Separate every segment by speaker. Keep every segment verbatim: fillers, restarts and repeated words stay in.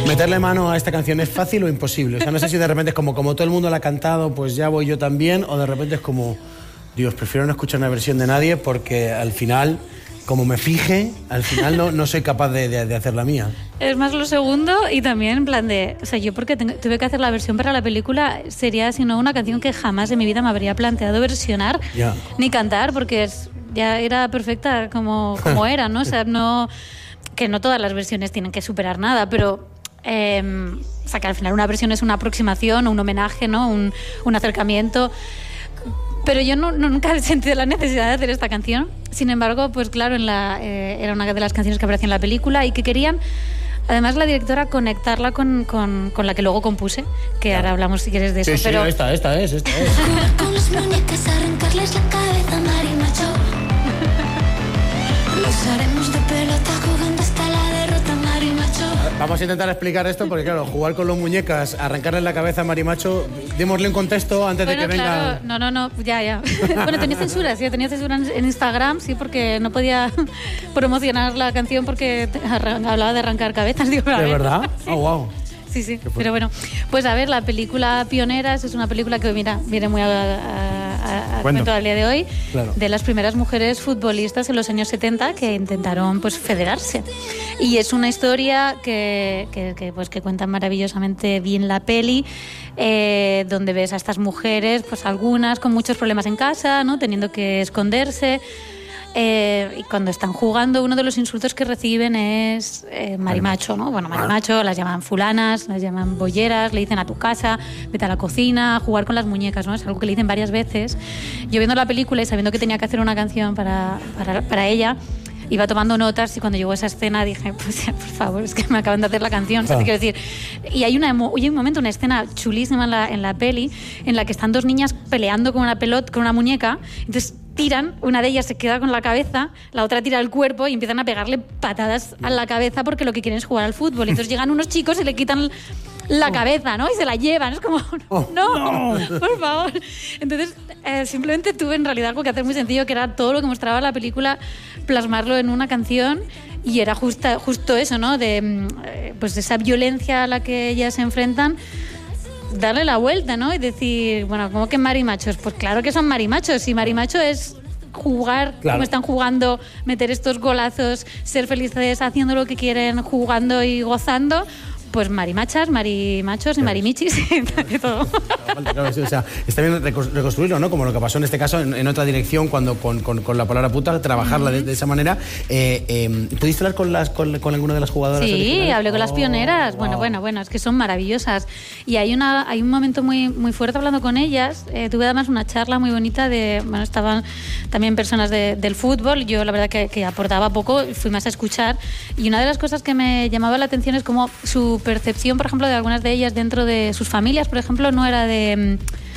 Speaker 1: meterle mano a esta canción es fácil o imposible. O sea, no sé si de repente es como, como todo el mundo la ha cantado, pues ya voy yo también, o de repente es como, Dios, prefiero no escuchar una versión de nadie porque al final, como me fije, al final no, no soy capaz de, de, de hacer la mía.
Speaker 2: Es más lo segundo, y también en plan de, o sea, yo porque tengo, tuve que hacer la versión para la película, sería sino una canción que jamás en mi vida me habría planteado versionar
Speaker 1: Ya.
Speaker 2: ni cantar, porque es, ya era perfecta como, como era, ¿no? O sea, no, que no todas las versiones tienen que superar nada, pero eh, o sea, que al final una versión es una aproximación o un homenaje, ¿no? Un, un acercamiento. Pero yo no, no, nunca he sentido la necesidad de hacer esta canción. Sin embargo, pues claro, en la, eh, era una de las canciones que aparecía en la película y que querían, además la directora, conectarla con, con, con la que luego compuse, que claro. Ahora hablamos si quieres de eso.
Speaker 1: Sí,
Speaker 2: pero...
Speaker 1: sí, esta, esta es, esta es.
Speaker 3: Con las muñecas, arrancarles la cabeza, marimacho. Los haremos de pelota jugando hasta la derrota, marimacho.
Speaker 1: Vamos a intentar explicar esto porque, claro, jugar con los muñecas, arrancarle la cabeza a marimacho, démosle un contexto antes
Speaker 2: bueno,
Speaker 1: de que
Speaker 2: claro,
Speaker 1: venga...
Speaker 2: No, no, no, ya, ya. Bueno, tenía censura, sí, tenía censura en Instagram, sí, porque no podía promocionar la canción porque hablaba de arrancar cabezas. Digo,
Speaker 1: ¿De verdad?
Speaker 2: Sí.
Speaker 1: Oh, wow.
Speaker 2: Sí, sí, pero bueno, pues a ver, la película Pioneras es una película que, mira, viene muy a, a, a cuento al día de hoy, claro. De las primeras mujeres futbolistas en los años setenta que intentaron, pues, federarse. Y es una historia que, que, que, pues, que cuenta maravillosamente bien la peli, eh, donde ves a estas mujeres, pues algunas con muchos problemas en casa, ¿no? Teniendo que esconderse. Eh, y cuando están jugando, uno de los insultos que reciben es eh, marimacho, ¿no? Bueno, marimacho, las llaman fulanas, las llaman bolleras, le dicen a tu casa, vete a la cocina, a jugar con las muñecas, ¿no? Es algo que le dicen varias veces. Yo viendo la película y sabiendo que tenía que hacer una canción para, para, para ella, iba tomando notas y cuando llegó esa escena dije, pues por favor, es que me acaban de hacer la canción.
Speaker 1: Ah.
Speaker 2: O sea, quiero decir, y hay, una, hay un momento, una escena chulísima en la, en la peli en la que están dos niñas peleando con una pelota, con una muñeca, entonces tiran, una de ellas se queda con la cabeza, la otra tira el cuerpo y empiezan a pegarle patadas a la cabeza porque lo que quieren es jugar al fútbol. Entonces llegan unos chicos y le quitan la oh. cabeza, ¿no? Y se la llevan. Es como, oh, no, no, por favor. Entonces, eh, simplemente tuve en realidad algo que hacer muy sencillo, que era todo lo que mostraba la película, plasmarlo en una canción. Y era justa, justo eso, ¿no? De, eh, pues esa violencia a la que ellas se enfrentan, darle la vuelta, ¿no? Y decir, bueno, ¿cómo que marimachos? Pues claro que son marimachos. Y marimacho es jugar, claro, como están jugando, meter estos golazos, ser felices haciendo lo que quieren, jugando y gozando. Pues marimachas, marimachos y marimichis y todo.
Speaker 1: O sea, está bien reconstruirlo, ¿no? Como lo que pasó en este caso en, en otra dirección, cuando con, con, con la palabra puta, trabajarla de, de esa manera. Eh, eh, ¿Pudiste hablar con, las, con, con alguna de las jugadoras?
Speaker 2: Sí,
Speaker 1: originales?
Speaker 2: hablé con las pioneras. Oh, bueno, wow. bueno, bueno, es que son maravillosas. Y hay, una, hay un momento muy, muy fuerte hablando con ellas. Eh, tuve además una charla muy bonita de, bueno, estaban también personas de, del fútbol. Yo la verdad que, que aportaba poco, fui más a escuchar. Y una de las cosas que me llamaba la atención es cómo su percepción, por ejemplo, de algunas de ellas dentro de sus familias, por ejemplo, no era de,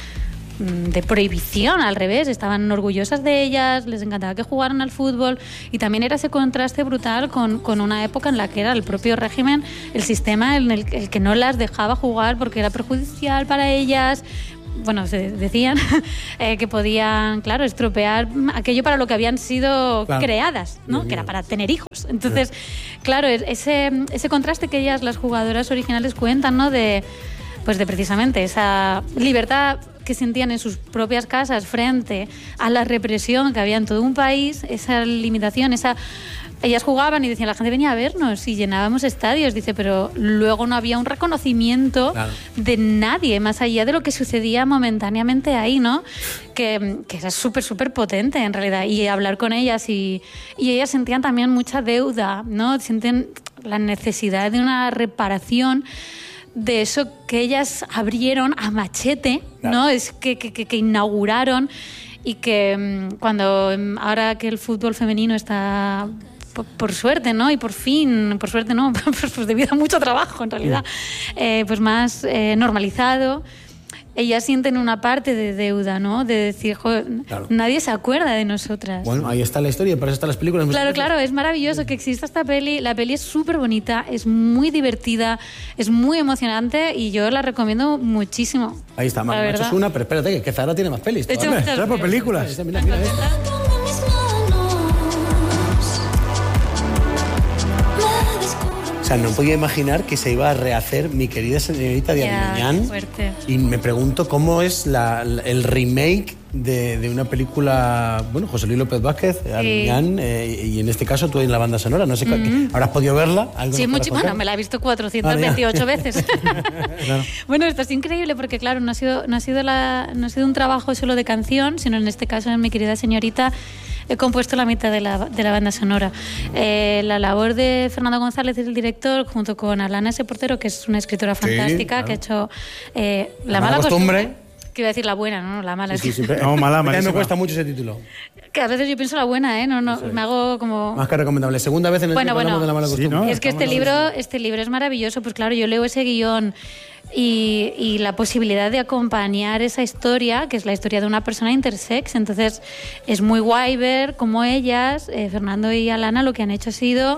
Speaker 2: de prohibición, al revés, estaban orgullosas de ellas, les encantaba que jugaran al fútbol, y también era ese contraste brutal con, con una época en la que era el propio régimen, el sistema en el, el que no las dejaba jugar porque era perjudicial para ellas. Bueno, se decían eh, que podían, claro, estropear aquello para lo que habían sido claro. creadas, ¿no? Bien, que era para tener hijos. Entonces, bien. claro, ese, ese contraste que ellas, las jugadoras originales, cuentan, ¿no? De, pues de precisamente esa libertad que sentían en sus propias casas frente a la represión que había en todo un país, esa limitación, esa... Ellas jugaban y decían, la gente venía a vernos y llenábamos estadios, dice, pero luego no había un reconocimiento claro. de nadie, más allá de lo que sucedía momentáneamente ahí, ¿no? Que, que era súper, súper potente en realidad. Y hablar con ellas y, y ellas sentían también mucha deuda, ¿no? Sienten la necesidad de una reparación de eso que ellas abrieron a machete, claro. ¿no? Es que, que, que, que inauguraron y que cuando ahora que el fútbol femenino está... Por, por suerte, ¿no? Y por fin, por suerte no, pues debido a mucho trabajo en realidad, eh, pues más eh, normalizado, ellas sienten una parte de deuda, ¿no? De decir, joder, claro. nadie se acuerda de nosotras.
Speaker 1: Bueno, ahí está la historia, para eso están las películas.
Speaker 2: Claro, claro, es maravilloso que exista esta peli. La peli es súper bonita, es muy divertida, es muy emocionante y yo la recomiendo muchísimo.
Speaker 1: Ahí está, Marimacho es una, pero espérate, que Zahara tiene más pelis.
Speaker 2: De hecho, muchas
Speaker 1: por películas. Esta, mira, mira esta. O sea, no podía imaginar que se iba a rehacer Mi querida señorita de Arguiñán. Y me pregunto cómo es la, la, el remake de, de una película, bueno, José Luis López Vázquez, sí. Arguiñán, eh, y en este caso tú en la banda sonora. No sé, mm-hmm. ¿habrás podido verla?
Speaker 2: Sí, mucho, bueno, me la he visto cuatrocientas veintiocho ah, veces. Claro. Bueno, esto es increíble porque, claro, no ha sido, no ha sido la, no ha sido un trabajo solo de canción, sino en este caso en Mi querida señorita he compuesto la mitad de la, de la banda sonora. Eh, la labor de Fernando González, el director, junto con Alana S. Portero, que es una escritora fantástica, sí, claro. que ha hecho eh, La, la mala costumbre. costumbre. Que iba a decir la buena, no, la mala.
Speaker 1: Sí, sí, no, mala, mala. Me cuesta mucho ese título.
Speaker 2: Que a veces yo pienso la buena, ¿eh? No, no, sí. me hago como...
Speaker 1: Más que recomendable. Segunda vez en el
Speaker 2: bueno,
Speaker 1: tiempo
Speaker 2: bueno,
Speaker 1: de La mala costumbre. Sí, ¿no?
Speaker 2: Es que este libro, este libro es maravilloso. Pues claro, yo leo ese guión y, y la posibilidad de acompañar esa historia, que es la historia de una persona intersex. Entonces es muy guay ver cómo ellas, eh, Fernando y Alana, lo que han hecho ha sido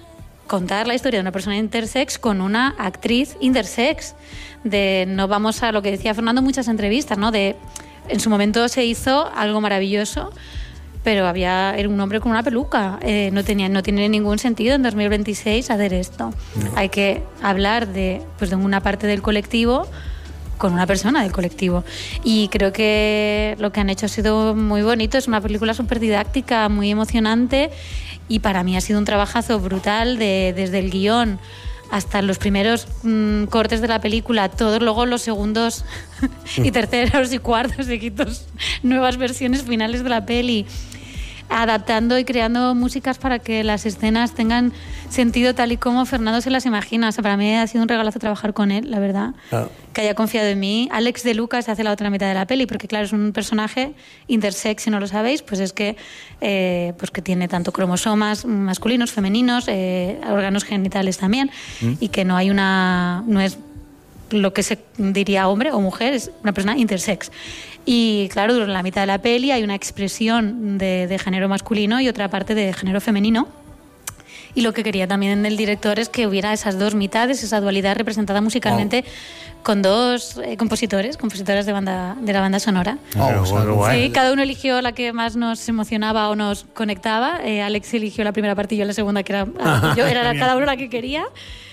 Speaker 2: contar la historia de una persona intersex con una actriz intersex. De no vamos a lo que decía Fernando en muchas entrevistas, ¿no? De en su momento se hizo algo maravilloso, pero había era un hombre con una peluca. Eh, no tenía no tiene ningún sentido en dos mil veintiséis hacer esto. No. Hay que hablar de pues de una parte del colectivo con una persona del colectivo. Y creo que lo que han hecho ha sido muy bonito. Es una película súper didáctica, muy emocionante, y para mí ha sido un trabajazo brutal de, desde el guión hasta los primeros mmm, cortes de la película, todos luego los segundos y terceros y cuartos y quintos, nuevas versiones finales de la peli, adaptando y creando músicas para que las escenas tengan sentido tal y como Fernando se las imagina. O sea, para mí ha sido un regalazo trabajar con él, la verdad. Claro. Que haya confiado en mí. Alex de Lucas hace la otra mitad de la peli, porque claro, es un personaje intersex, si no lo sabéis, pues es que, eh, pues que tiene tanto cromosomas masculinos, femeninos, eh, órganos genitales también, ¿Mm? Y que no hay una... no es lo que se diría hombre o mujer, es una persona intersex. Y claro, durante la mitad de la peli hay una expresión de, de género masculino y otra parte de género femenino. Y lo que quería también el director es que hubiera esas dos mitades, esa dualidad representada musicalmente, wow. con dos eh, compositores, compositoras de banda de la banda sonora.
Speaker 1: Oh, oh,
Speaker 2: sí, cada uno eligió la que más nos emocionaba o nos conectaba. Eh, Alex eligió la primera parte y yo la segunda, que era, yo, era cada uno la que quería.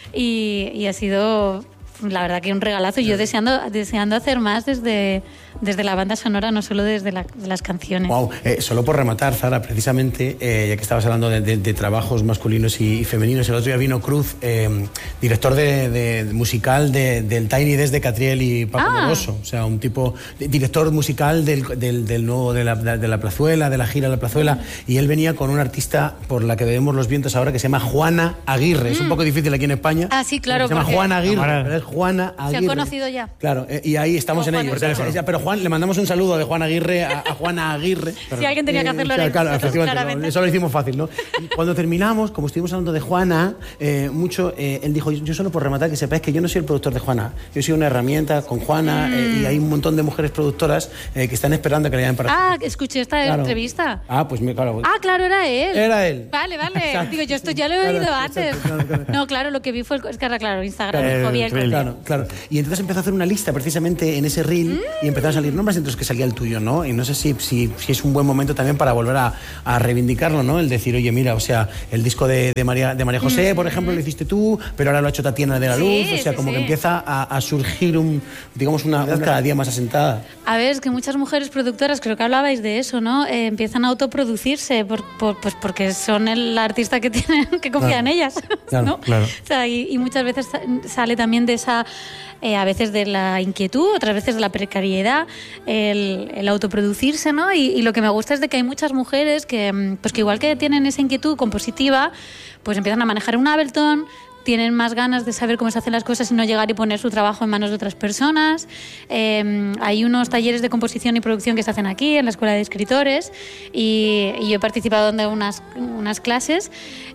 Speaker 2: Y, y ha sido... la verdad que un regalazo. Yo deseando deseando hacer más desde, desde la banda sonora, no solo desde la, de las canciones.
Speaker 1: Wow. Eh, solo por rematar, Zara, precisamente, eh, ya que estabas hablando de, de, de trabajos masculinos y, y femeninos, el otro día vino Cruz, eh, director de, de, de musical de, del Tiny Desk de Catriel y Paco ah. Moroso. O sea, un tipo, de, director musical del, del, del nuevo de la, de la Plazuela, de la gira de la Plazuela, y él venía con una artista por la que bebemos los vientos ahora, que se llama Juana Aguirre. Mm. Es un poco difícil aquí en España.
Speaker 2: Ah, sí, claro.
Speaker 1: Se llama Juana Aguirre, pero es Juana Aguirre.
Speaker 2: Se han conocido ya.
Speaker 1: Claro, eh, y ahí estamos oh, en ello. Pero Juan, le mandamos un saludo de Juan Aguirre a, a Juana Aguirre.
Speaker 2: Si alguien tenía que hacerlo,
Speaker 1: eh, claro,
Speaker 2: nosotros,
Speaker 1: claramente. Eso lo hicimos fácil, ¿no? Y cuando terminamos, como estuvimos hablando de Juana, eh, mucho, eh, él dijo, yo solo por rematar, que sepáis que yo no soy el productor de Juana. Yo soy una herramienta con Juana, mm. eh, y hay un montón de mujeres productoras eh, que están esperando que le llamen para...
Speaker 2: Ah, escuché esta
Speaker 1: claro.
Speaker 2: entrevista.
Speaker 1: Ah, pues claro.
Speaker 2: Ah, claro, era él.
Speaker 1: Era él.
Speaker 2: Vale, vale. Exacto. Digo, yo esto ya lo he oído claro, antes. Exacto, claro, claro. No, claro, lo que vi fue... El, es que ahora, claro, Instagram
Speaker 1: eh,
Speaker 2: dijo bien.
Speaker 1: Claro, claro. Y entonces empezó a hacer una lista precisamente en ese reel mm. y empezaron a salir nombres, entre los que salía el tuyo, ¿no? Y no sé si, si, si es un buen momento también para volver a, a reivindicarlo, ¿no? El decir, oye, mira, o sea, el disco de, de, María, de María José, mm. por ejemplo, lo hiciste tú, pero ahora lo ha hecho Tatiana de la Luz, sí, o sea, sí, como sí. que empieza a, a surgir un, digamos, una edad cada día más asentada.
Speaker 2: A ver, es que muchas mujeres productoras, creo que hablabais de eso, ¿no? Eh, empiezan a autoproducirse por, por, pues porque son el artista que tienen, que confía claro. en ellas,
Speaker 1: claro,
Speaker 2: ¿no?
Speaker 1: Claro.
Speaker 2: O sea, y, y muchas veces sale también de esa... Eh, a veces de la inquietud, otras veces de la precariedad, el, el autoproducirse, ¿no? Y, y lo que me gusta es de que hay muchas mujeres que, pues que igual que tienen esa inquietud compositiva, pues empiezan a manejar un Ableton, tienen más ganas de saber cómo se hacen las cosas y no llegar y poner su trabajo en manos de otras personas. Eh, hay unos talleres de composición y producción que se hacen aquí, en la Escuela de Escritores, y, y yo he participado en unas, unas clases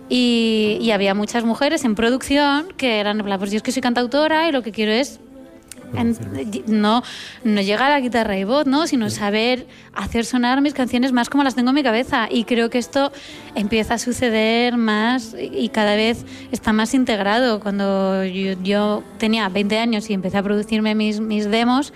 Speaker 2: y, y había muchas mujeres en producción que eran, pues yo es que soy cantautora y lo que quiero es En, no, no llegar a guitarra y voz, ¿no? Sino saber hacer sonar mis canciones más como las tengo en mi cabeza, y creo que esto empieza a suceder más y cada vez está más integrado. Cuando yo, yo tenía veinte años y empecé a producirme mis, mis demos,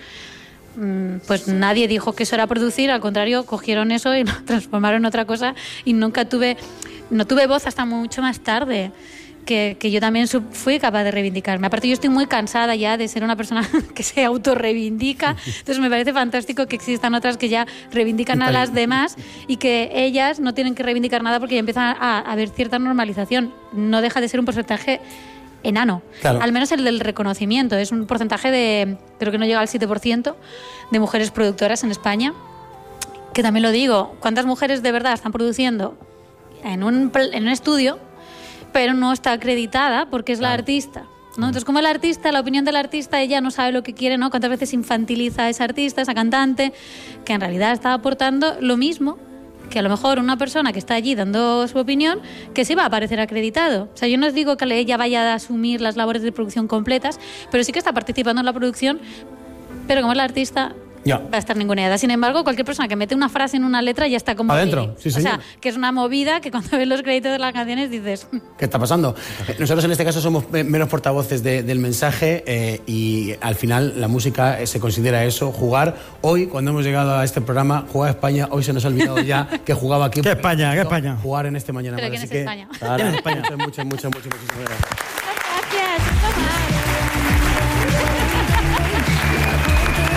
Speaker 2: pues nadie dijo que eso era producir, al contrario, cogieron eso y lo transformaron en otra cosa, y nunca tuve no tuve voz hasta mucho más tarde. que, que yo también fui capaz de reivindicarme. Aparte, yo estoy muy cansada ya de ser una persona que se autorreivindica, entonces me parece fantástico que existan otras que ya reivindican a las demás y que ellas no tienen que reivindicar nada porque ya empiezan a, a haber cierta normalización. No deja de ser un porcentaje enano, claro. Al menos el del reconocimiento. Es un porcentaje de, creo que no llega al siete por ciento de mujeres productoras en España, que también lo digo, ¿cuántas mujeres de verdad están produciendo en un, en un estudio, pero no está acreditada porque es claro. la artista? ¿no? Entonces, como el artista, la opinión del artista, ella no sabe lo que quiere, ¿no? Cuántas veces infantiliza a esa artista, esa cantante, que en realidad está aportando lo mismo que a lo mejor una persona que está allí dando su opinión, que sí va a aparecer acreditado. O sea, yo no os digo que ella vaya a asumir las labores de producción completas, pero sí que está participando en la producción, pero como es la artista, ya. va a estar ninguneada. Sin embargo, cualquier persona que mete una frase en una letra ya está como...
Speaker 1: Adentro, sí,
Speaker 2: sí. O sea, que es una movida que cuando ves los créditos de las canciones dices...
Speaker 1: ¿Qué está pasando? Nosotros en este caso somos menos portavoces de, del mensaje eh, y al final la música se considera eso, jugar. Hoy, cuando hemos llegado a este programa, jugar a España, hoy se nos ha olvidado ya que jugaba aquí.
Speaker 4: ¿Qué España? ¿Qué España?
Speaker 1: Jugar en este Mañana
Speaker 2: Pero
Speaker 1: Más.
Speaker 2: ¿quién es España?
Speaker 1: Que, claro, ¿quién es España? Muchas, muchas, muchas, muchas, muchísimas gracias.
Speaker 2: Gracias.